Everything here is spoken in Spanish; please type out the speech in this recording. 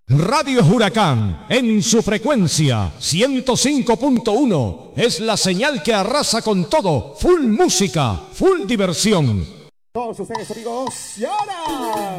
Radio Huracán, en su frecuencia 105.1, es la señal que arrasa con todo. Full música, full diversión. Todos ustedes, amigos, y ahora